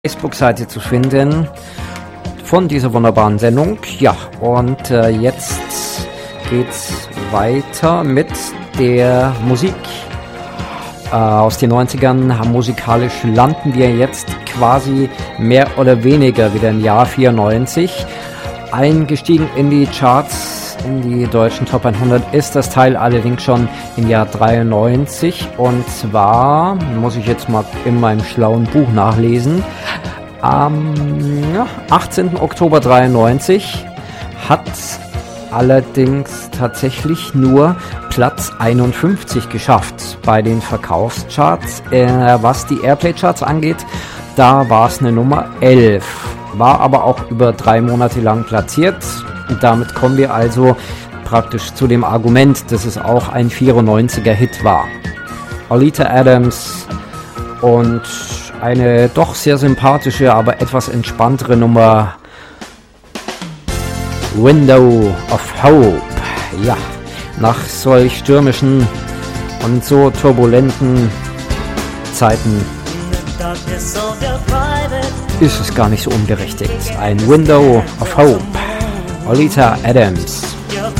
Facebook-Seite zu finden von dieser wunderbaren Sendung. Ja, und jetzt geht's weiter mit der Musik aus den 90ern. Musikalisch landen wir jetzt quasi mehr oder weniger wieder im Jahr 94. Eingestiegen in die Charts, in die deutschen Top 100 ist das Teil allerdings schon im Jahr 93. Und zwar, muss ich jetzt mal in meinem schlauen Buch nachlesen, am 18. Oktober 93 hat allerdings tatsächlich nur Platz 51 geschafft bei den Verkaufscharts. Was die Airplay-Charts angeht, da war es eine Nummer 11, war aber auch über 3 Monate lang platziert. Und damit kommen wir also praktisch zu dem Argument, dass es auch ein 94er-Hit war. Oleta Adams und eine doch sehr sympathische, aber etwas entspanntere Nummer, Window of Hope. Ja, nach solch stürmischen und so turbulenten Zeiten ist es gar nicht so unberechtigt. Ein Window of Hope, Oleta Adams.